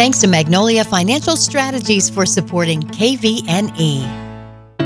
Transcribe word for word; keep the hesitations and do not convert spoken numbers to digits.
Thanks to Magnolia Financial Strategies for supporting K V N E.